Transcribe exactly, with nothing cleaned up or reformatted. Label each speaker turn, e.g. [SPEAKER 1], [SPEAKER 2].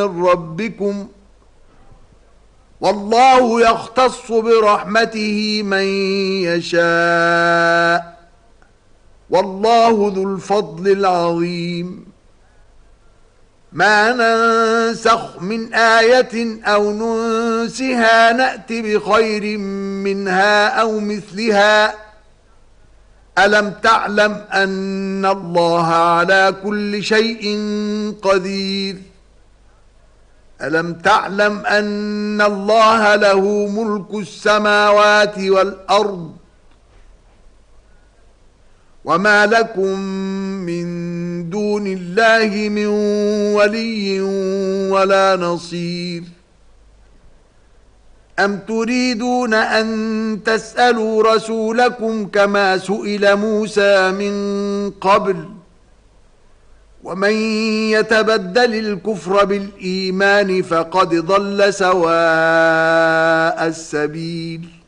[SPEAKER 1] ربكم والله يختص برحمته من يشاء والله ذو الفضل العظيم. ما ننسخ من آية أو ننسها نأت بخير منها أو مثلها ألم تعلم أن الله على كل شيء قدير ألم تعلم أن الله له ملك السماوات والأرض وما لكم من دون الله من ولي ولا نصير. أم تريدون أن تسألوا رسولكم كما سئل موسى من قبل ومن يتبدل الكفر بالإيمان فقد ضل سواء السبيل.